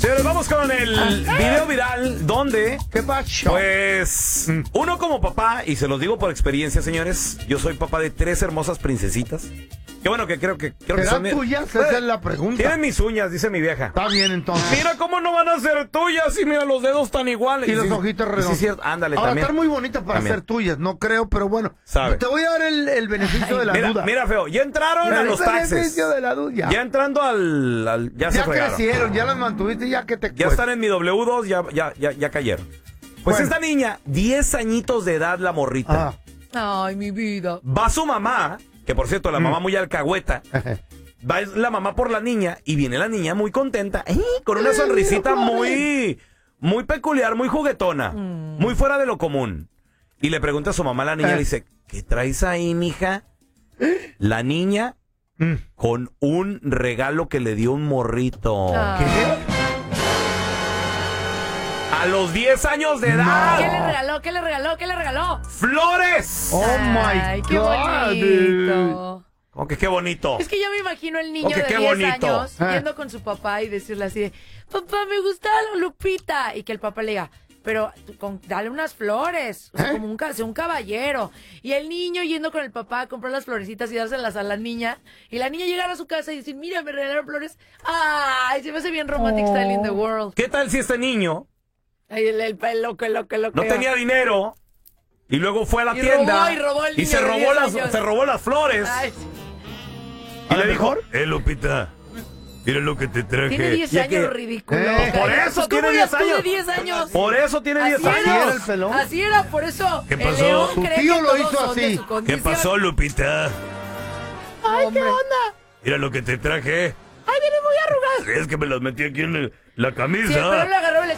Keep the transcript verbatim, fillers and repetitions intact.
Señores, vamos con el video viral donde, ¿qué pasó? Pues, uno como papá, y se los digo por experiencia, señores, yo soy papá de tres hermosas princesitas. Qué bueno que creo que... Creo que ¿Serán son tuyas? Pues, Esa es la pregunta. Tienen mis uñas, dice mi vieja. Está bien, entonces. Mira cómo no van a ser tuyas y mira los dedos tan iguales. Y los sí, ojitos redondos. Sí, cierto. Ándale, Ahora, también. están muy bonitas para También. ser tuyas, no creo, pero bueno. ¿Sabe? Te voy a dar el, el beneficio de la mira, duda. Mira, feo, ya entraron a El los taxes. beneficio de la duda. Ya, Ya entrando al... al- ya, ya se fregaron. crecieron, ya las mantuviste, ya que te Ya cuesta. están en mi W dos, ya, ya, ya, ya cayeron. Pues Bueno. esta niña, diez añitos de edad la morrita. Ah. Ay, mi vida. Va su mamá, que por cierto, la Mm. mamá muy alcahueta. Va la mamá por la niña y viene la niña muy contenta, ¡eh! Con una sonrisita muy, muy peculiar, muy juguetona, Mm. muy fuera de lo común. Y le pregunta a su mamá, la niña, Eh. le dice, ¿qué traes ahí, mija? La niña Mm. con un regalo que le dio un morrito. Ah. ¿Qué? A los diez años de edad. ¿Qué le regaló? ¿Qué le regaló? ¿Qué le regaló? ¡Flores! Oh Ay, my qué God. bonito. Como que qué bonito. Es que yo me imagino el niño Ok, de qué diez bonito. años Ah. yendo con su papá y decirle así de, papá, me gusta la Lupita. Y que el papá le diga, pero con, dale unas flores, o sea, ¿Eh? como un, ca- sea un caballero. Y el niño yendo con el papá a comprar las florecitas y dárselas a la niña. Y la niña llegar a su casa y decir, mira, me regalaron flores. Ay, se me hace bien romantic Oh. style in the world. ¿Qué tal si este niño Ay, el, el, el loco, el loco, el loco. no tenía dinero y luego fue a la Y tienda robó, y robó el y niño se de robó diez las años. se robó las flores Ay, y ¿A le lo dijo, mejor? eh Lupita, mira lo que te traje. tiene diez Ya años, que- ridículo. Eh, por Cállate. eso Pues, tiene ¿cómo diez eras tú de años. diez años? Por eso tiene Así diez era. Así era el años. pelón. Así era, por eso. ¿Qué el pasó? león Tu cree tío que lo todos hizo son de así. su ¿Qué condición. pasó, Lupita? Ay, ¿qué onda? Mira lo que te traje. Ay, viene muy arrugado. Es que me las metí aquí en el- la camisa. Sí, pero le agarró el